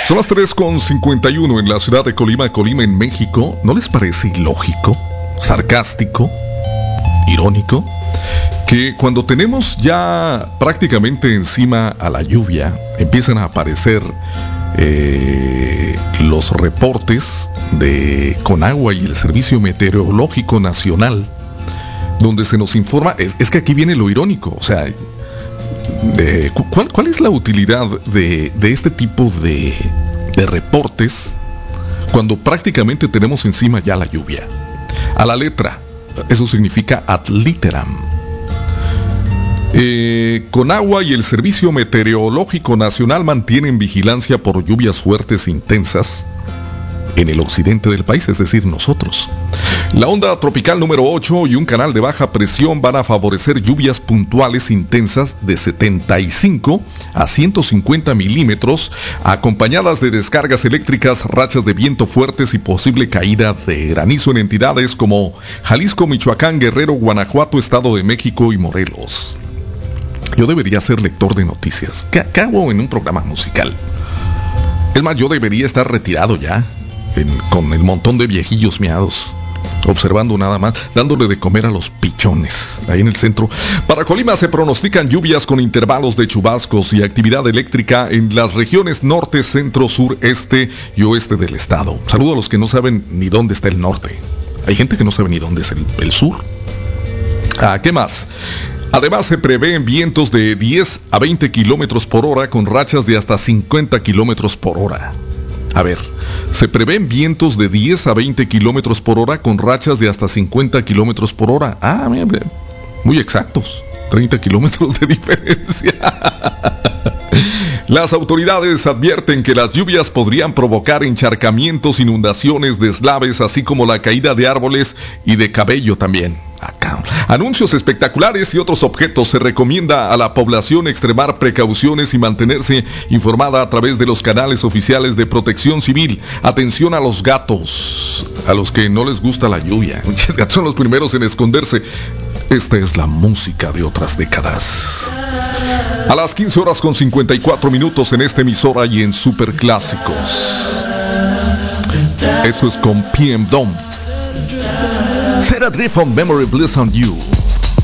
Son las 3:51 en la ciudad de Colima, en México. ¿No les parece ilógico, sarcástico, irónico, que cuando tenemos ya prácticamente encima a la lluvia, empiezan a aparecer los reportes de Conagua y el Servicio Meteorológico Nacional, donde se nos informa? Es que aquí viene lo irónico, o sea, ¿cuál es la utilidad de este tipo de reportes cuando prácticamente tenemos encima ya la lluvia? A la letra, eso significa ad literam. Conagua y el Servicio Meteorológico Nacional mantienen vigilancia por lluvias fuertes e intensas en el occidente del país, es decir, nosotros. La onda tropical número 8 y un canal de baja presión van a favorecer lluvias puntuales intensas de 75 a 150 milímetros, acompañadas de descargas eléctricas, rachas de viento fuertes y posible caída de granizo en entidades como Jalisco, Michoacán, Guerrero, Guanajuato, Estado de México y Morelos. Yo debería ser lector de noticias. ¿Qué hago en un programa musical? Es más, yo debería estar retirado ya, con el montón de viejillos miados, observando nada más, dándole de comer a los pichones, ahí en el centro. Para Colima se pronostican lluvias con intervalos de chubascos y actividad eléctrica en las regiones norte, centro, sur, este y oeste del estado. Saludo a los que no saben ni dónde está el norte. Hay gente que no sabe ni dónde es el sur. ¿Qué más? Además se prevén vientos de 10 a 20 kilómetros por hora con rachas de hasta 50 kilómetros por hora. A ver, se prevén vientos de 10 a 20 kilómetros por hora con rachas de hasta 50 kilómetros por hora. Muy exactos, 30 kilómetros de diferencia. Las autoridades advierten que las lluvias podrían provocar encharcamientos, inundaciones, deslaves, así como la caída de árboles y de cabello también. Anuncios espectaculares y otros objetos. Se recomienda a la población extremar precauciones y mantenerse informada a través de los canales oficiales de Protección Civil. Atención a los gatos, a los que no les gusta la lluvia. Los gatos son los primeros en esconderse. Esta es la música de otras décadas. A las 15:54 en esta emisora y en Superclásicos. Esto es con PM Dom. Set a drift on memory bliss on you.